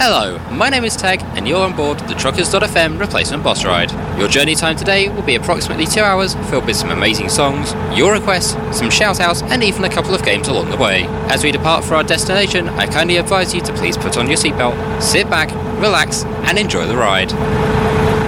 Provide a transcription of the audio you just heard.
Hello, my name is Tag, and you're on board the Truckers.fm replacement bus ride. Your journey time today will be approximately 2 hours, filled with some amazing songs, your requests, some shout-outs, and even a couple of games along the way. As we depart for our destination, I kindly advise you to please put on your seatbelt, sit back, relax, and enjoy the ride.